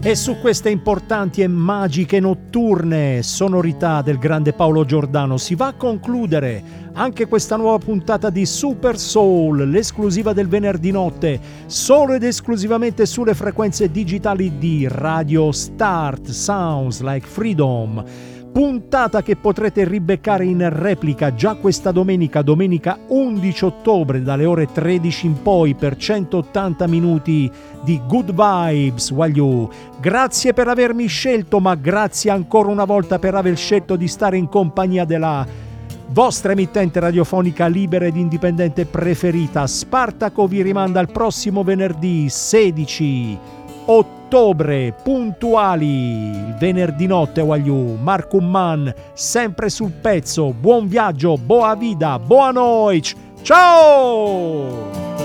E su queste importanti e magiche notturne sonorità del grande Paolo Giordano si va a concludere anche questa nuova puntata di Super Soul, l'esclusiva del venerdì notte, solo ed esclusivamente sulle frequenze digitali di Radio Start, Sounds Like Freedom. Puntata che potrete ribeccare in replica già questa domenica 11 ottobre dalle ore 13 in poi per 180 minuti di Good Vibes while you. Grazie per avermi scelto, ma grazie ancora una volta per aver scelto di stare in compagnia della vostra emittente radiofonica libera ed indipendente preferita. Spartaco vi rimanda al prossimo venerdì 16 ottobre, puntuali, il venerdì notte while you. Marco Mann, sempre sul pezzo. Buon viaggio, boa vida, boa noite, ciao!